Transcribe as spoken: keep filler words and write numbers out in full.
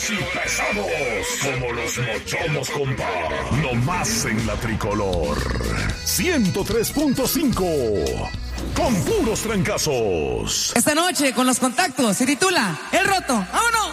Duros y pesados como los mochomos, compa. No más en la tricolor. ciento tres punto cinco. Con puros trancazos. Esta noche con los contactos se titula El Roto. ¡Vámonos!